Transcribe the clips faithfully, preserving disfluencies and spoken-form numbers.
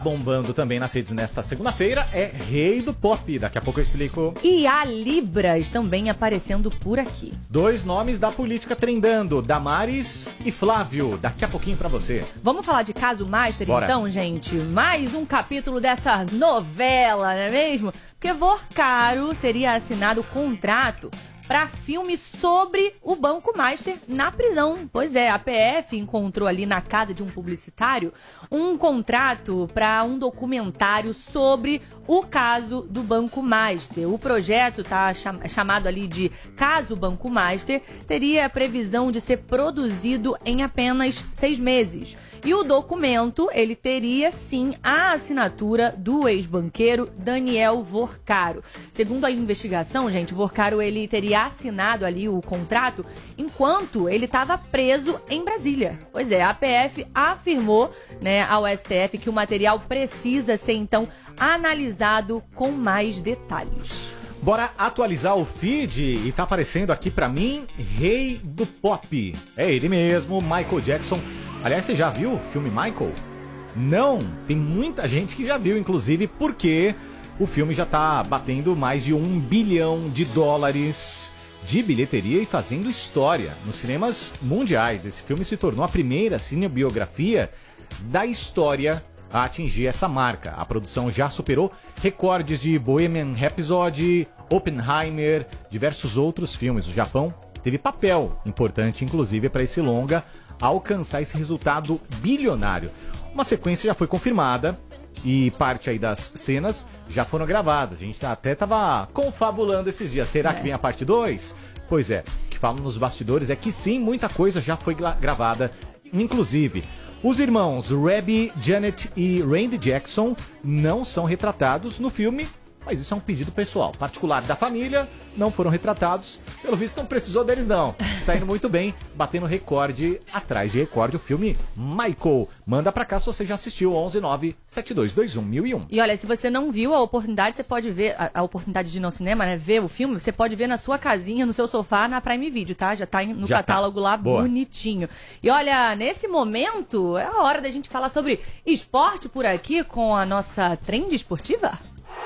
bombando também nas redes nesta segunda-feira é Rei do Pop. Daqui a pouco eu explico. E a Libras também aparecendo por aqui. Dois nomes da política trendando, Damares e Flávio. Daqui a pouquinho pra você. Vamos falar de Caso Master, Bora. então, gente? Mais um capítulo dessa novela, não é mesmo? Porque Vorcaro teria assinado contrato para filme sobre o Banco Master na prisão. Pois é, a P F encontrou ali na casa de um publicitário um contrato para um documentário sobre o caso do Banco Master. O projeto tá cham- chamado ali de Caso Banco Master, teria a previsão de ser produzido em apenas seis meses. E o documento, ele teria sim a assinatura do ex-banqueiro Daniel Vorcaro. Segundo a investigação, gente, Vorcaro ele teria assinado ali o contrato enquanto ele estava preso em Brasília. Pois é, a P F afirmou, né, ao S T F que o material precisa ser então analisado com mais detalhes. Bora atualizar o feed e tá aparecendo aqui pra mim Rei do Pop. É ele mesmo, Michael Jackson. Aliás, você já viu o filme Michael? Não, tem muita gente que já viu, inclusive porque o filme já tá batendo mais de um bilhão de dólares de bilheteria e fazendo história nos cinemas mundiais. Esse filme se tornou a primeira cinebiografia da história a atingir essa marca. A produção já superou recordes de Bohemian Rhapsody, Oppenheimer, diversos outros filmes. O Japão teve papel importante, inclusive, para esse longa alcançar esse resultado bilionário. Uma sequência já foi confirmada e parte aí das cenas já foram gravadas. A gente até tava confabulando esses dias. Será é. que vem a parte dois? Pois é, o que falam nos bastidores é que sim, muita coisa já foi gravada. Inclusive, os irmãos Rebby, Janet e Randy Jackson não são retratados no filme, mas isso é um pedido pessoal, particular da família, não foram retratados. Pelo visto, não precisou deles, não. Tá indo muito bem, batendo recorde atrás de recorde o filme Michael. Manda pra cá se você já assistiu, onze nove sete dois dois um mil e um. E olha, se você não viu a oportunidade, você pode ver, a, a oportunidade de ir no cinema, né, ver o filme, você pode ver na sua casinha, no seu sofá, na Prime Video, tá? Já tá no já catálogo tá. lá, Boa. bonitinho. E olha, nesse momento, é a hora da gente falar sobre esporte por aqui com a nossa trend esportiva.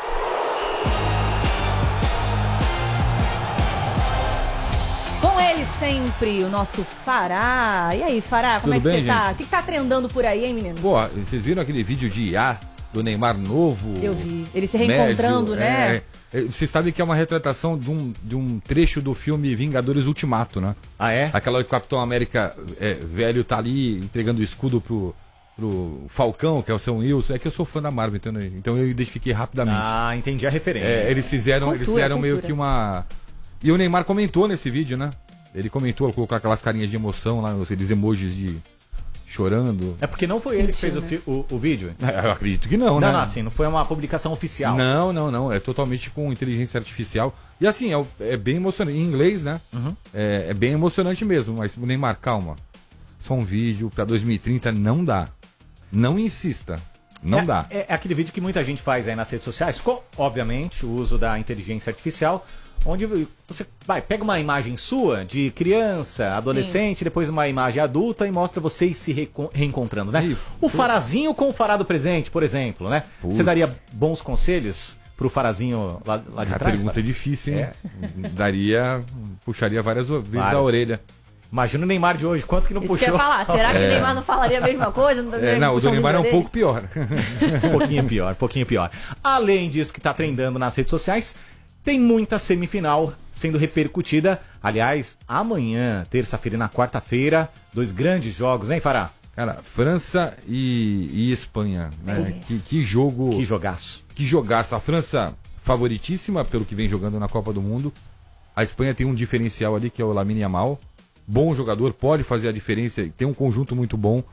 Com ele sempre, o nosso Fará. E aí, Fará, como Tudo é que bem, você tá? Gente? O que, que tá trendando por aí, hein, menino? Pô, vocês viram aquele vídeo de I A do Neymar novo? Eu vi. Ele se reencontrando, médio, né? É, é, vocês sabem que é uma retratação de um, de um trecho do filme Vingadores Ultimato, né? Ah, é? Aquela que o Capitão América é, velho tá ali entregando o escudo pro... pro Falcão, que é o Sam Wilson. É que eu sou fã da Marvel, então, então eu identifiquei rapidamente. Ah, entendi a referência. É, eles fizeram, cultura, eles fizeram meio que uma... E o Neymar comentou nesse vídeo, né? Ele comentou, colocou aquelas carinhas de emoção lá, aqueles emojis de chorando. É porque não foi Sentiu, ele que fez né? o, fi- o, o vídeo? É, eu acredito que não, não né? Não, não, assim, não foi uma publicação oficial. Não, não, não. É totalmente com inteligência artificial. E assim, é, é bem emocionante. Em inglês, né? Uhum. É, é bem emocionante mesmo. Mas, Neymar, calma. Só um vídeo pra dois mil e trinta não dá. Não insista. Não é, dá. É, é aquele vídeo que muita gente faz aí nas redes sociais, com, obviamente, o uso da inteligência artificial, onde você vai, pega uma imagem sua de criança, adolescente, Sim. depois uma imagem adulta e mostra vocês se reco- reencontrando, né? Isso. O Farazinho com o Fará do presente, por exemplo, né? Putz. Você daria bons conselhos pro Farazinho lá, lá de a trás? A pergunta Fará? é difícil, hein? É. Daria, puxaria várias vezes várias. a orelha. Imagina o Neymar de hoje, quanto que não Isso puxou? Que eu ia falar, será que é. o Neymar não falaria a mesma coisa? Não, é, não o do Neymar é um pouco pior. um pouquinho pior, um pouquinho pior. Além disso que está trendando nas redes sociais, tem muita semifinal sendo repercutida. Aliás, amanhã, terça-feira e na quarta-feira, dois grandes jogos, hein, Fará? Cara, França e, e Espanha, né? Que, que jogo... Que jogaço. Que jogaço. A França favoritíssima pelo que vem jogando na Copa do Mundo. A Espanha tem um diferencial ali que é o Lamine Yamal. Bom jogador, pode fazer a diferença, tem um conjunto muito bom.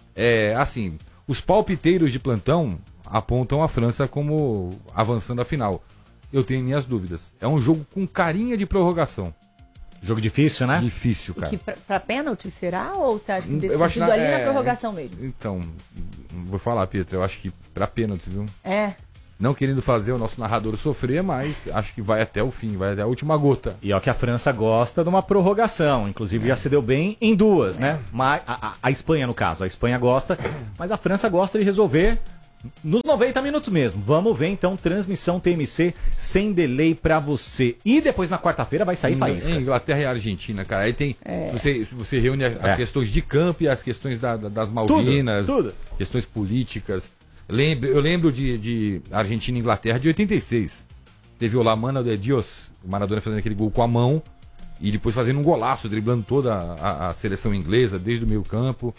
É, assim, os palpiteiros de plantão apontam a França como avançando a final. Eu tenho minhas dúvidas. É um jogo com carinha de prorrogação. Jogo difícil, né? Difícil, cara. E que pra, pra pênalti será? Ou você acha que decidido eu acho na, ali é, na prorrogação mesmo? Então, vou falar, Pietra, eu acho que pra pênalti, viu? É. Não querendo fazer o nosso narrador sofrer, mas acho que vai até o fim, vai até a última gota. E ó que a França gosta de uma prorrogação, inclusive é. já se deu bem em duas, é. né? Mas, a, a, a Espanha, no caso, a Espanha gosta, mas a França gosta de resolver nos noventa minutos mesmo. Vamos ver então, transmissão T M C sem delay pra você. E depois na quarta-feira vai sair Faísca. Inglaterra e Argentina, cara. Aí tem. É. Você, você reúne as É. questões de campo e as questões da- da- das Malvinas, Tudo, tudo. questões políticas. Lembro, eu lembro de, de Argentina e Inglaterra de oitenta e seis. Teve o La Mano de Dios, o Maradona fazendo aquele gol com a mão e depois fazendo um golaço, driblando toda a, a seleção inglesa desde o meio campo.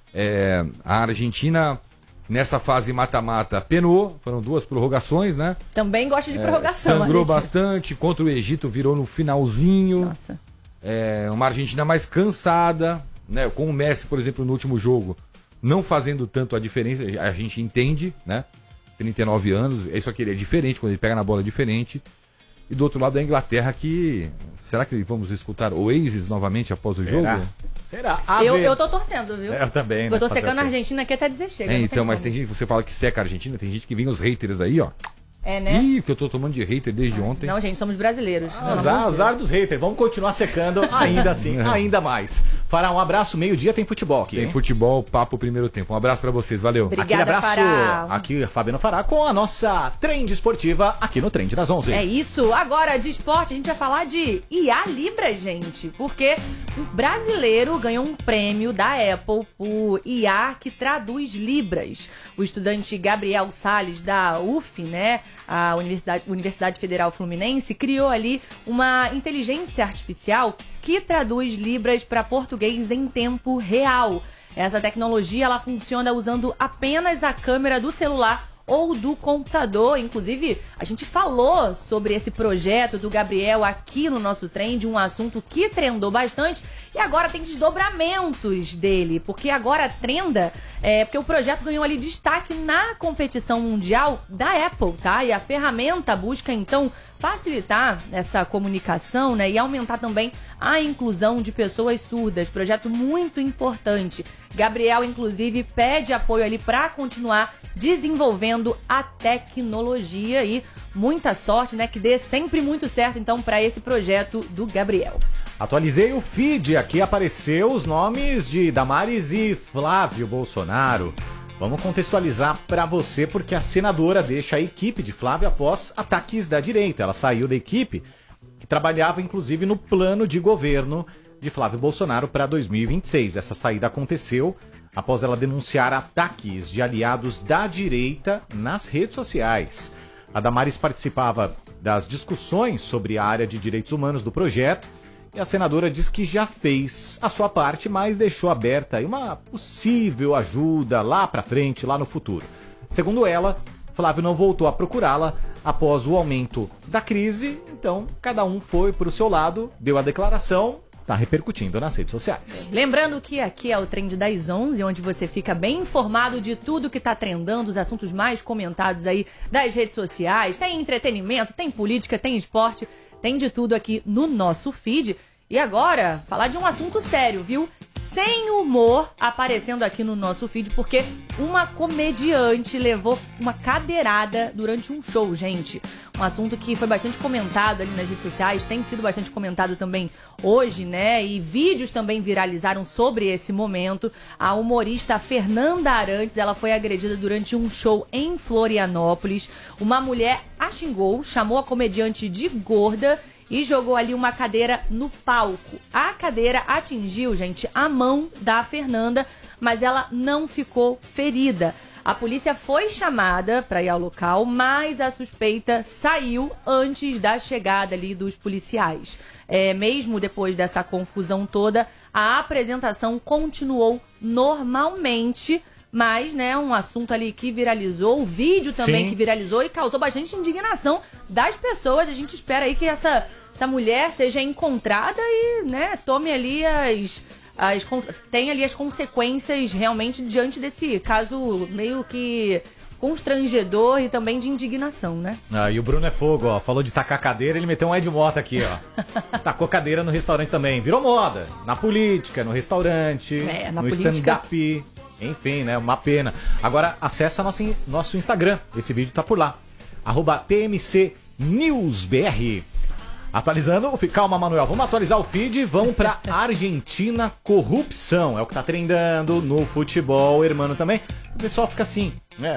É, a Argentina, nessa fase mata-mata, penou, foram duas prorrogações, né? Também gosta de É, prorrogação. sangrou Argentina. bastante, contra o Egito virou no finalzinho. Nossa. É, uma Argentina mais cansada, né? Com o Messi, por exemplo, no último jogo, não fazendo tanto a diferença, a gente entende, né? trinta e nove anos, é isso aqui, ele é diferente, quando ele pega na bola é diferente. E do outro lado a Inglaterra que... Será que vamos escutar Oasis novamente após o Será? jogo? Será? A Eu, ver. eu tô torcendo, viu? Eu também, né? Eu tô Fazer secando o a quê? Argentina aqui até dizer chega. É, não então, mas como. tem gente, você fala que seca a Argentina, tem gente que vem os haters aí, ó. É, né? Ih, que eu tô tomando de hater desde ontem. Não, gente, somos brasileiros. Pelo amor de Azar, Deus. azar dos haters. Vamos continuar secando ainda assim, ainda mais. Fará um abraço, meio-dia tem futebol aqui. Tem hein? futebol, papo primeiro tempo. Um abraço pra vocês, valeu. Obrigada. Aquele abraço Fará. aqui, Fabiano Fará, com a nossa trend esportiva aqui no Trend das onze. É isso. Agora, de esporte, a gente vai falar de I A Libras, gente. Porque um brasileiro ganhou um prêmio da Apple por I A que traduz Libras. O estudante Gabriel Salles, da U F, né, a Universidade, Universidade Federal Fluminense, criou ali uma inteligência artificial que traduz Libras para português em tempo real. Essa tecnologia ela funciona usando apenas a câmera do celular ou do computador. Inclusive, a gente falou sobre esse projeto do Gabriel aqui no nosso Trend, um assunto que trendou bastante e agora tem desdobramentos dele, porque agora trenda, é, porque o projeto ganhou ali destaque na competição mundial da Apple, tá? E a ferramenta busca, então, facilitar essa comunicação, né, e aumentar também a inclusão de pessoas surdas. Projeto muito importante. Gabriel, inclusive, pede apoio ali para continuar desenvolvendo a tecnologia e muita sorte, né, que dê sempre muito certo, então, para esse projeto do Gabriel. Atualizei o feed, aqui apareceu os nomes de Damares e Flávio Bolsonaro. Vamos contextualizar para você, porque a senadora deixa a equipe de Flávio após ataques da direita. Ela saiu da equipe, que trabalhava inclusive no plano de governo de Flávio Bolsonaro para dois mil e vinte e seis. Essa saída aconteceu após ela denunciar ataques de aliados da direita nas redes sociais. A Damares participava das discussões sobre a área de direitos humanos do projeto e a senadora diz que já fez a sua parte, mas deixou aberta aí uma possível ajuda lá para frente, lá no futuro. Segundo ela, Flávio não voltou a procurá-la após o aumento da crise, então cada um foi para o seu lado, deu a declaração, está repercutindo nas redes sociais. Lembrando que aqui é o Trend das onze, onde você fica bem informado de tudo que tá trendando, os assuntos mais comentados aí das redes sociais. Tem entretenimento, tem política, tem esporte, tem de tudo aqui no nosso feed. E agora, falar de um assunto sério, viu? Sem humor aparecendo aqui no nosso feed, porque uma comediante levou uma cadeirada durante um show, gente. Um assunto que foi bastante comentado ali nas redes sociais, tem sido bastante comentado também hoje, né? E vídeos também viralizaram sobre esse momento. A humorista Fernanda Arantes, ela foi agredida durante um show em Florianópolis. Uma mulher a xingou, chamou a comediante de gorda e jogou ali uma cadeira no palco. A cadeira atingiu, gente, a mão da Fernanda, mas ela não ficou ferida. A polícia foi chamada para ir ao local, mas a suspeita saiu antes da chegada ali dos policiais. É, mesmo depois dessa confusão toda, a apresentação continuou normalmente, mas, né, um assunto ali que viralizou, o vídeo também Sim. que viralizou e causou bastante indignação das pessoas. A gente espera aí que essa, essa mulher seja encontrada e, né, tome ali as, as... tenha ali as consequências realmente diante desse caso meio que constrangedor e também de indignação, né? Ah, e o Bruno é fogo, ó. Falou de tacar cadeira, ele meteu um Ed Mota aqui, ó. Tacou cadeira no restaurante também. Virou moda. Na política, no restaurante, É, na no política. stand-up. Enfim, né? Uma pena. Agora, acessa nosso, nosso Instagram. Esse vídeo tá por lá. Arroba T M C News B R. Atualizando, calma, Manuel, vamos atualizar o feed, vamos pra Argentina, corrupção, é o que tá trendando no futebol, hermano, também. O pessoal fica assim, né?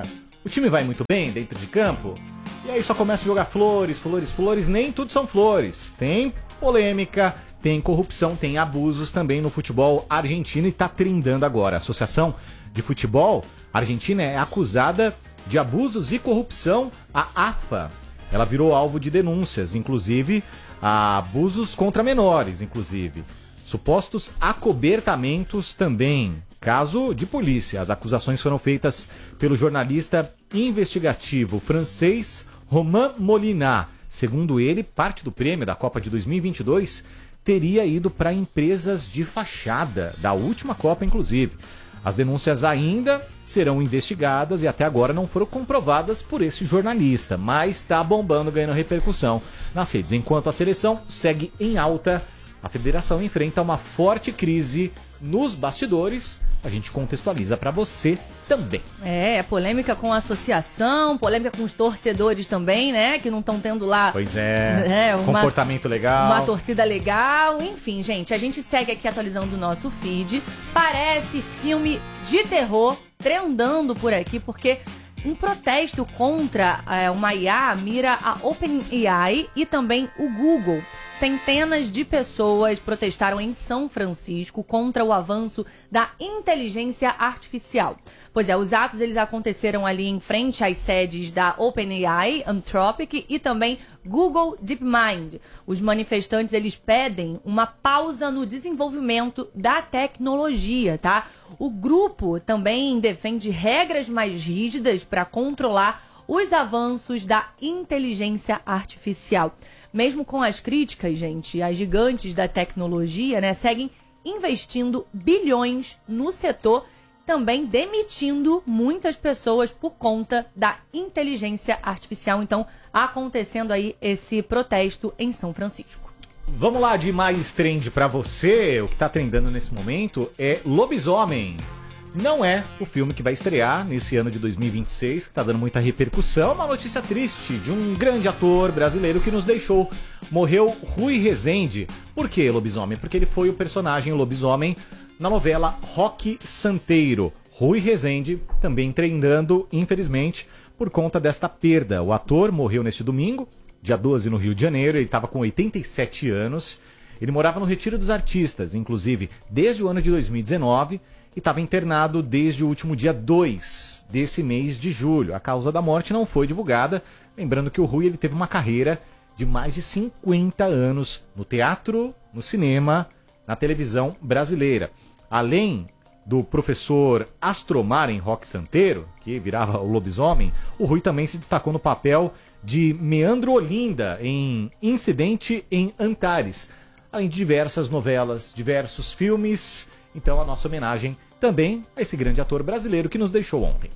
O time vai muito bem dentro de campo, e aí só começa a jogar flores, flores, flores, nem tudo são flores. Tem polêmica, tem corrupção, tem abusos também no futebol argentino e tá trindando agora. A Associação de Futebol Argentina é acusada de abusos e corrupção, a AFA. Ela virou alvo de denúncias, inclusive a abusos contra menores, inclusive. Supostos acobertamentos também. Caso de polícia. As acusações foram feitas pelo jornalista investigativo francês Romain Molina. Segundo ele, parte do prêmio da Copa de dois mil e vinte e dois teria ido para empresas de fachada, da última Copa, inclusive. As denúncias ainda serão investigadas e até agora não foram comprovadas por esse jornalista, mas está bombando, ganhando repercussão nas redes. Enquanto a seleção segue em alta, a federação enfrenta uma forte crise nos bastidores. A gente contextualiza para você também. É, polêmica com a associação, polêmica com os torcedores também, né? Que não estão tendo lá... Pois é, é uma, comportamento legal. Uma torcida legal, enfim, gente. A gente segue aqui atualizando o nosso feed. Parece filme de terror trendando por aqui, porque um protesto contra é, uma I A mira a OpenAI e também o Google. Centenas de pessoas protestaram em São Francisco contra o avanço da inteligência artificial. Pois é, os atos eles aconteceram ali em frente às sedes da OpenAI, Anthropic e também Google DeepMind. Os manifestantes eles pedem uma pausa no desenvolvimento da tecnologia, tá? O grupo também defende regras mais rígidas para controlar os avanços da inteligência artificial. Mesmo com as críticas, gente, as gigantes da tecnologia, né, seguem investindo bilhões no setor, também demitindo muitas pessoas por conta da inteligência artificial. Então, acontecendo aí esse protesto em São Francisco. Vamos lá de mais trend pra você. O que tá trendando nesse momento é Lobisomem. Não é o filme que vai estrear nesse ano de dois mil e vinte e seis, que tá dando muita repercussão. Uma notícia triste de um grande ator brasileiro que nos deixou. Morreu Rui Rezende. Por que Lobisomem? Porque ele foi o personagem Lobisomem na novela Roque Santeiro. Rui Rezende também treinando, infelizmente, por conta desta perda. O ator morreu neste domingo, dia doze, no Rio de Janeiro. Ele estava com oitenta e sete anos. Ele morava no Retiro dos Artistas, inclusive desde o ano de dois mil e dezenove. E estava internado desde o último dia dois desse mês de julho. A causa da morte não foi divulgada. Lembrando que o Rui ele teve uma carreira de mais de cinquenta anos no teatro, no cinema, na televisão brasileira. Além do professor Astromar em Roque Santeiro, que virava o lobisomem, o Rui também se destacou no papel de Meandro Olinda em Incidente em Antares. Além de diversas novelas, diversos filmes. Então a nossa homenagem também a esse grande ator brasileiro que nos deixou ontem.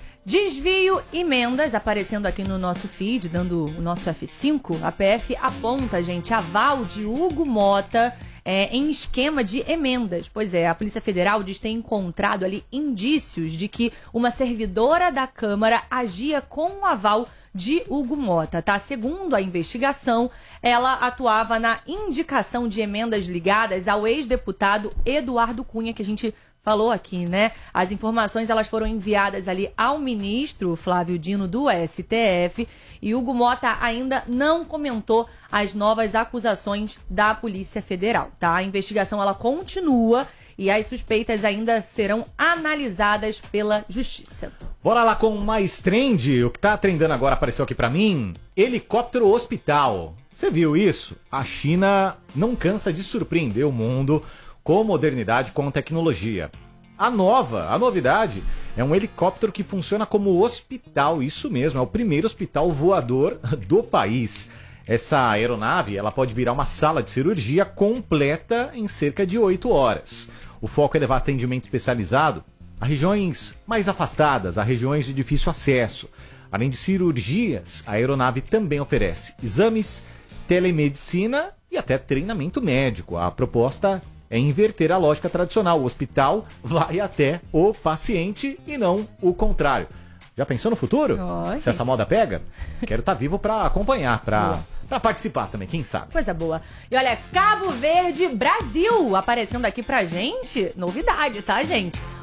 Desvio e emendas aparecendo aqui no nosso feed, dando o nosso F cinco. A P F aponta, gente, aval de Hugo Mota é, em esquema de emendas. Pois é, a Polícia Federal diz ter encontrado ali indícios de que uma servidora da Câmara agia com o aval de Hugo Mota, tá? Segundo a investigação, ela atuava na indicação de emendas ligadas ao ex-deputado Eduardo Cunha, que a gente falou aqui, né? As informações elas foram enviadas ali ao ministro Flávio Dino do S T F e Hugo Mota ainda não comentou as novas acusações da Polícia Federal, tá? A investigação ela continua e as suspeitas ainda serão analisadas pela Justiça. Bora lá com mais trend. O que tá trendando agora apareceu aqui pra mim. Helicóptero hospital. Você viu isso? A China não cansa de surpreender o mundo com modernidade, com tecnologia. A nova, a novidade, é um helicóptero que funciona como hospital. Isso mesmo, é o primeiro hospital voador do país. Essa aeronave ela pode virar uma sala de cirurgia completa em cerca de oito horas. O foco é levar atendimento especializado a regiões mais afastadas, a regiões de difícil acesso. Além de cirurgias, a aeronave também oferece exames, telemedicina e até treinamento médico. A proposta é inverter a lógica tradicional. O hospital vai até o paciente e não o contrário. Já pensou no futuro? Oh, Se essa moda pega? Quero estar vivo para acompanhar, para para participar também, quem sabe? Coisa boa. E olha, Cabo Verde, Brasil, aparecendo aqui pra gente. Novidade, tá, gente?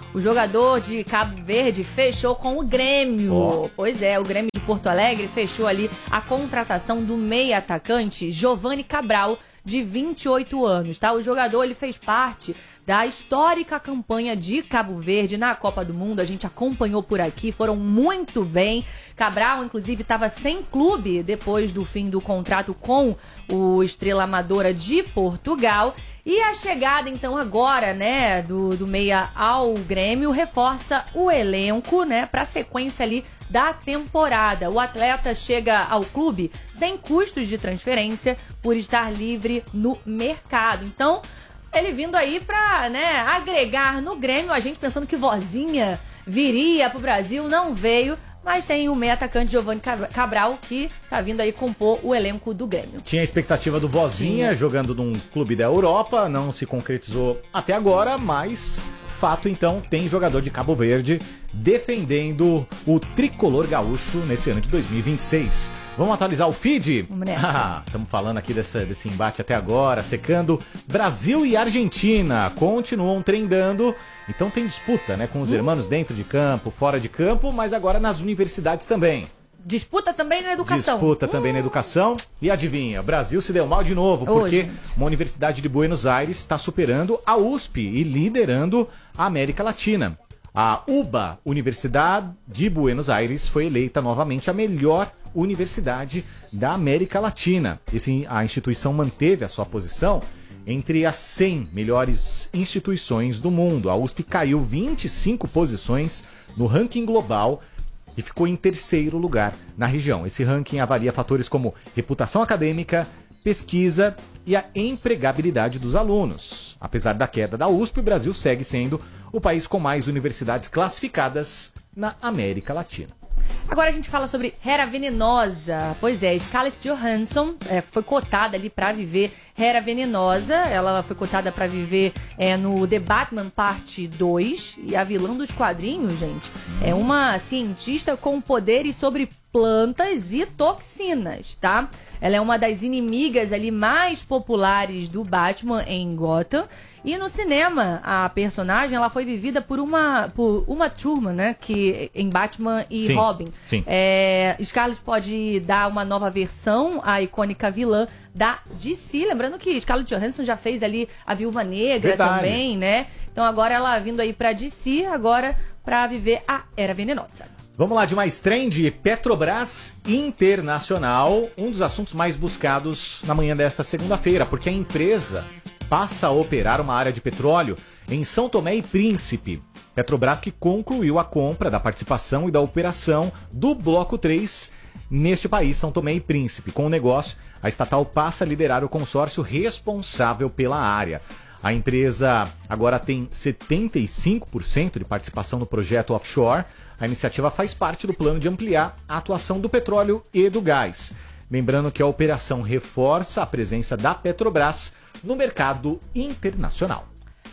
O jogador de Cabo Verde fechou com o Grêmio. Oh. Pois é, o Grêmio de Porto Alegre fechou ali a contratação do meia atacante Giovani Cabral, de vinte e oito anos, tá? O jogador, ele fez parte da histórica campanha de Cabo Verde na Copa do Mundo. A gente acompanhou por aqui, foram muito bem. Cabral, inclusive, estava sem clube depois do fim do contrato com o Estrela Amadora de Portugal. E a chegada, então, agora, né, do, do meia ao Grêmio, reforça o elenco, né, para a sequência ali da temporada. O atleta chega ao clube sem custos de transferência por estar livre no mercado. Então, ele vindo aí para, né, agregar no Grêmio, a gente pensando que Vozinha viria pro Brasil, não veio. Mas tem o meia atacante Giovani Cabral, que tá vindo aí compor o elenco do Grêmio. Tinha a expectativa do Vozinha jogando num clube da Europa, não se concretizou até agora, mas fato então, tem jogador de Cabo Verde defendendo o tricolor gaúcho nesse ano de dois mil e vinte e seis. Vamos atualizar o feed? Vamos nessa. Estamos falando aqui dessa, desse embate até agora, secando. Brasil e Argentina continuam trendando. Então tem disputa, né, com os irmãos dentro de campo, fora de campo, mas agora nas universidades também. Disputa também na educação. Disputa também na educação. E adivinha, Brasil se deu mal de novo, porque Ô, uma universidade de Buenos Aires está superando a U S P e liderando a América Latina. A U B A, Universidade de Buenos Aires, foi eleita novamente a melhor universidade da América Latina. Esse, a instituição manteve a sua posição entre as cem melhores instituições do mundo. A U S P caiu vinte e cinco posições no ranking global e ficou em terceiro lugar na região. Esse ranking avalia fatores como reputação acadêmica, pesquisa e a empregabilidade dos alunos. Apesar da queda da U S P, o Brasil segue sendo o país com mais universidades classificadas na América Latina. Agora a gente fala sobre Hera Venenosa. Pois é, Scarlett Johansson é, foi cotada ali pra viver Hera Venenosa. Ela foi cotada pra viver é, no The Batman Parte dois. E a vilã dos quadrinhos, gente, é uma cientista com poderes sobre plantas e toxinas, tá? Ela é uma das inimigas ali mais populares do Batman em Gotham. E no cinema, a personagem ela foi vivida por uma, por uma Thurman, né? Que, em Batman e sim, Robin. Sim. É, Scarlett pode dar uma nova versão à icônica vilã da D C. Lembrando que Scarlett Johansson já fez ali a Viúva Negra. Verdade. Também, né? Então agora ela vindo aí pra D C, agora pra viver a Hera Venenosa. Vamos lá de mais trend, Petrobras Internacional, um dos assuntos mais buscados na manhã desta segunda-feira, porque a empresa passa a operar uma área de petróleo em São Tomé e Príncipe. Petrobras que concluiu a compra da participação e da operação do Bloco três neste país, São Tomé e Príncipe. Com o negócio, a estatal passa a liderar o consórcio responsável pela área. A empresa agora tem setenta e cinco por cento de participação no projeto offshore. A iniciativa faz parte do plano de ampliar a atuação do petróleo e do gás. Lembrando que a operação reforça a presença da Petrobras no mercado internacional.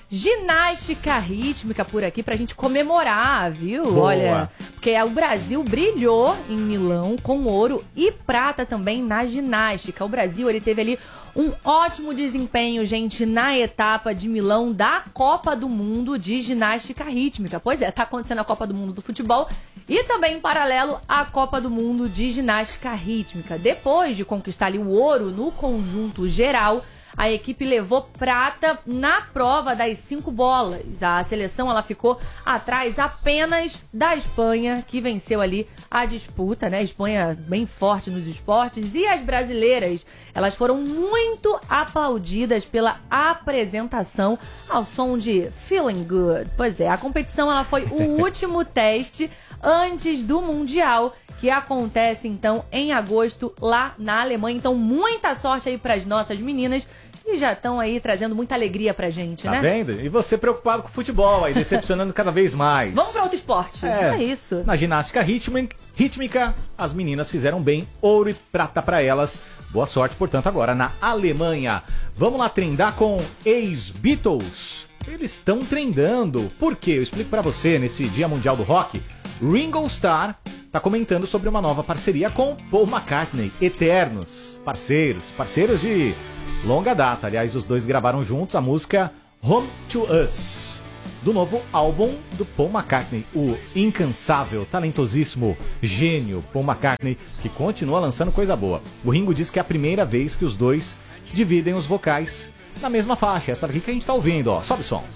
Ginástica rítmica por aqui pra gente comemorar, viu? Boa. Olha, porque o Brasil brilhou em Milão com ouro e prata também na ginástica. O Brasil, ele teve ali um ótimo desempenho, gente, na etapa de Milão da Copa do Mundo de ginástica rítmica. Pois é, tá acontecendo a Copa do Mundo do futebol e também em paralelo a Copa do Mundo de ginástica rítmica. Depois de conquistar ali o ouro no conjunto geral, a equipe levou prata na prova das cinco bolas. A seleção ela ficou atrás apenas da Espanha, que venceu ali a disputa, né? A Espanha bem forte nos esportes. E as brasileiras, elas foram muito aplaudidas pela apresentação ao som de Feeling Good. Pois é, a competição ela foi o último teste antes do Mundial, que acontece então em agosto lá na Alemanha. Então muita sorte aí para as nossas meninas que já estão aí trazendo muita alegria pra gente, tá né? Tá vendo? E você preocupado com o futebol aí, decepcionando cada vez mais. Vamos pra outro esporte. É, é isso. Na ginástica rítmica, rítmica, as meninas fizeram bem, ouro e prata pra elas. Boa sorte, portanto, agora na Alemanha. Vamos lá trendar com ex-Beatles. Eles estão trendando. Por quê? Eu explico pra você nesse Dia Mundial do Rock. Ringo Starr tá comentando sobre uma nova parceria com Paul McCartney. Eternos parceiros, parceiros de longa data. Aliás, os dois gravaram juntos a música Home to Us. do novo álbum do Paul McCartney, o incansável, talentosíssimo gênio Paul McCartney, que continua lançando coisa boa. O Ringo diz que é a primeira vez que os dois dividem os vocais na mesma faixa, essa daqui que a gente tá ouvindo, ó. Sobe o som.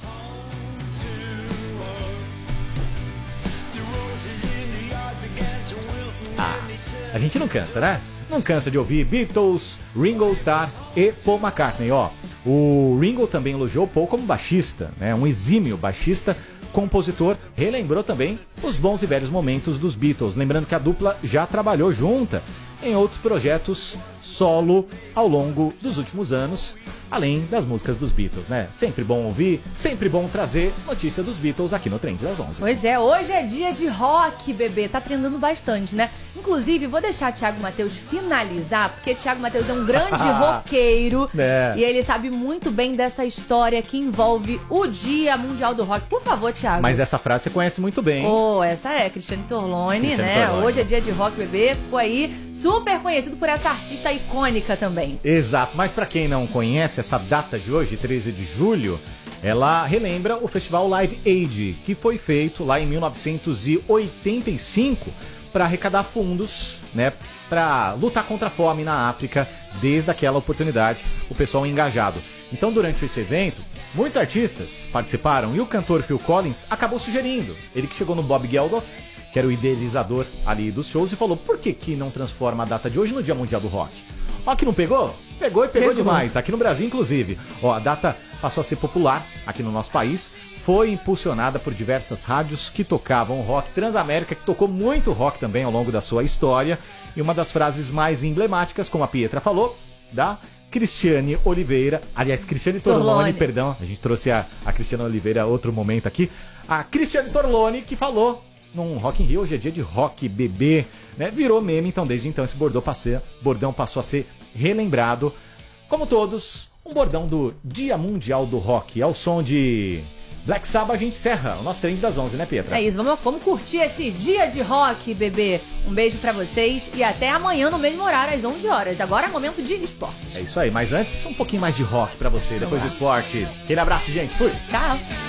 Ah, a gente não cansa, né? Não cansa de ouvir Beatles, Ringo Starr e Paul McCartney, ó. O Ringo também elogiou Paul como baixista, né? Um exímio baixista, compositor, relembrou também os bons e velhos momentos dos Beatles, lembrando que a dupla já trabalhou junta em outros projetos solo ao longo dos últimos anos, além das músicas dos Beatles, né? Sempre bom ouvir, sempre bom trazer notícia dos Beatles aqui no Trend das onze. Pois é, hoje é dia de rock, bebê. Tá treinando bastante, né? Inclusive, vou deixar Thiago Matheus finalizar, porque Thiago Matheus é um grande roqueiro É. e ele sabe muito bem dessa história que envolve o Dia Mundial do Rock. Por favor, Thiago. Mas essa frase você conhece muito bem. Oh, essa é Cristiane Torlone, Cristiane né? Torlone. Hoje é dia de rock, bebê. Ficou aí super conhecido por essa artista icônica também. Exato, mas pra quem não conhece essa data de hoje, treze de julho, ela relembra o festival Live Aid, que foi feito lá em mil novecentos e oitenta e cinco para arrecadar fundos, né, para lutar contra a fome na África. Desde aquela oportunidade, o pessoal engajado. Então, durante esse evento, muitos artistas participaram e o cantor Phil Collins acabou sugerindo. Ele que chegou no Bob Geldof, que era o idealizador ali dos shows, e falou: por que que não transforma a data de hoje no Dia Mundial do Rock? Ó, que não pegou? Pegou e pegou, Pegou. demais. Aqui no Brasil, inclusive. Ó, a data passou a ser popular aqui no nosso país. Foi impulsionada por diversas rádios que tocavam rock. Transamérica, que tocou muito rock também ao longo da sua história. E uma das frases mais emblemáticas, como a Pietra falou, da Cristiane Oliveira. Aliás, Cristiane Torlone, Torlone. perdão. A gente trouxe a, a Cristiane Oliveira outro momento aqui. A Cristiane Torlone, que falou num Rock in Rio: hoje é dia de rock, bebê, né? Virou meme, então desde então esse bordão, passe... bordão passou a ser relembrado. Como todos, um bordão do Dia Mundial do Rock. Ao som de Black Sabbath a gente encerra o nosso Trend das onze, né, Pietra? É isso, vamos, vamos curtir esse dia de rock, bebê. Um beijo pra vocês e até amanhã no mesmo horário, às onze horas. Agora é momento de esporte. É isso aí, mas antes um pouquinho mais de rock pra você, depois do esporte. Aquele abraço, gente. Fui! Tchau!